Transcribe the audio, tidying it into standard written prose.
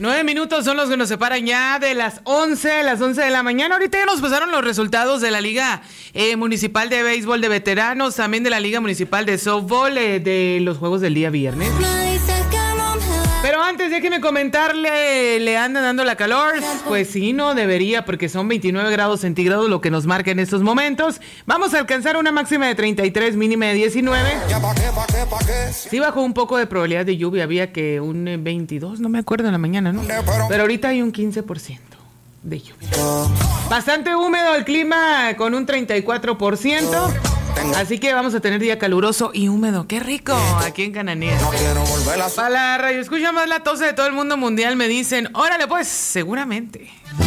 9 minutos son los que nos separan ya de las 11 de la mañana. Ahorita ya nos pasaron los resultados de la Liga Municipal de Béisbol de Veteranos, también de la Liga Municipal de Softball, de los juegos del día viernes. Pero antes, déjeme comentarle, ¿le andan dando la calor? Pues sí, no debería, porque son 29 grados centígrados lo que nos marca en estos momentos. Vamos a alcanzar una máxima de 33, mínima de 19. Sí bajó un poco de probabilidad de lluvia, había que un 22, no me acuerdo en la mañana, ¿no? Pero ahorita hay un 15% de lluvia. Bastante húmedo el clima con un 34%. Así que vamos a tener día caluroso y húmedo. ¡Qué rico! Aquí en Cananea. Para la radio escucha más la tos de todo el mundo mundial me dicen, órale pues, seguramente.